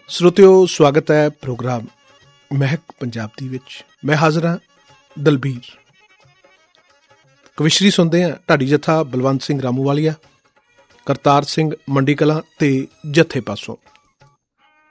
ਸਰੋਤਿਓ, ਸਵਾਗਤ ਹੈ ਪ੍ਰੋਗਰਾਮ ਮਹਿਕ ਪੰਜਾਬੀ ਵਿੱਚ। ਮੈਂ ਹਾਜ਼ਰ ਹਾਂ ਦਲਬੀਰ। ਕਵਿਸ਼ਰੀ ਸੁਣਦੇ ਹਾਂ ਢਾਡੀ ਜੱਥਾ ਬਲਵੰਤ ਸਿੰਘ ਰਾਮੂਵਾਲੀਆ, ਕਰਤਾਰ ਸਿੰਘ ਮੰਡੀ ਕਲਾਂ ਤੇ ਜੱਥੇ ਪਾਸੋਂ।